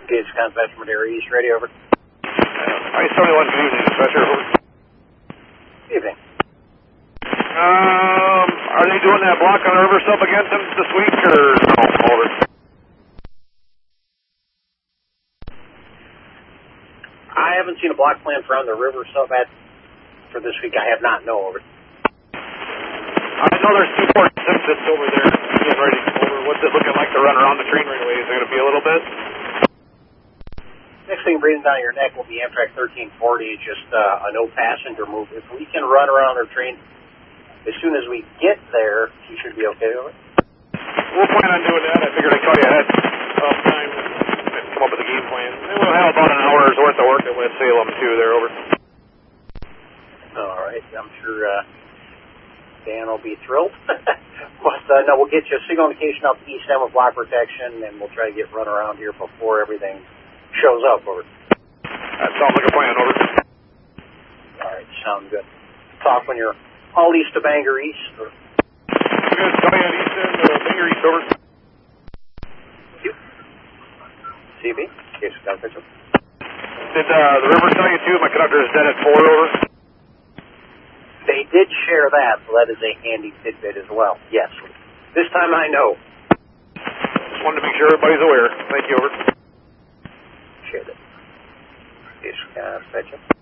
Gage Convention Madera East, ready, over. Ice 71, good evening, dispatcher, over. Evening. Are they doing that block on the river sub again this week, or no? Over. I haven't seen a block plan for on the river sub for this week. I have not, no, over. I know there's 246 that's over there getting ready to over. What's it looking like to run around the train right away? Is it going to be a little bit? Next thing breathing down your neck will be Amtrak 1340, just a no passenger move. If we can run around our train as soon as we get there, you should be okay with it. We'll plan on doing that. I figured I'd call you ahead of time and come up with a game plan. And we'll have about an hour's worth of work at West Salem, too, there, over. All right. I'm sure Dan will be thrilled. But, no, we'll get you a signal indication out the east end with block protection, and we'll try to get run around here before everything shows up, over. That sounds like a plan, over. All right, sounds good. Talk when you're all east of Bangor East. Or... You guys tell me at east end or Bangor East, over. CB, case of conflict. Did the river tell you, too, my conductor is dead at 4, over? They did share that, so that is a handy tidbit as well. Yes. This time I know. Just wanted to make sure everybody's aware. Thank you, over. Shared it. Case of conflict.